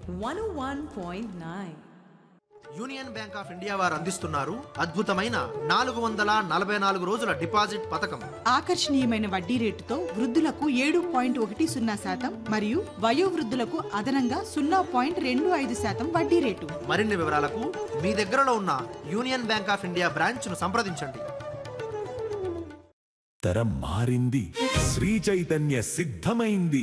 101.9. Union bank of India వారు అందిస్తున్నారు అద్భుతమైన 444 రోజుల డిపాజిట్ పథకం. ఆకర్షణీయమైన వడ్డీ రేటుతో వృద్ధులకు 7.10% మరియు వయోవృద్ధులకు అదనంగా 0.25% వడ్డీ రేటు. మరిన్ని వివరాలకు మీ దగ్గరలో ఉన్న union bank of India branch ను సంప్రదించండి. తరం మారింది, శ్రీ చైతన్య సిద్ధమైంది.